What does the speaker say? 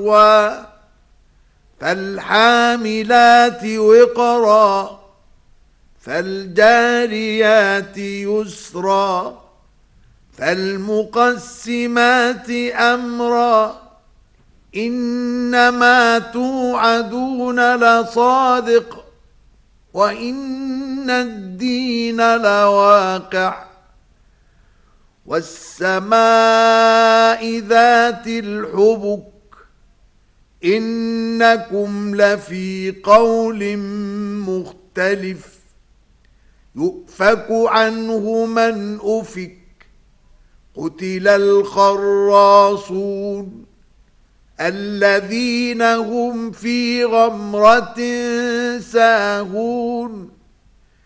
تروى فالحاملات وقرا فالجاريات يسرا فالمقسمات أمرا إنما توعدون لصادق وإن الدين لواقع والسماء ذات الحبك إنكم لفي قول مختلف يؤفك عنه من أفك قتل الخراصون الذين هم في غمرة ساهون